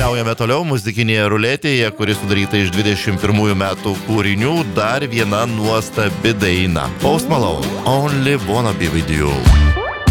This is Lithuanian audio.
Keliaujame toliau muzikinėje ruletėje, kuri sudaryta iš 21 metų kūrinių, dar viena nuostabi daina. Post Malone, Only Wanna Be With You.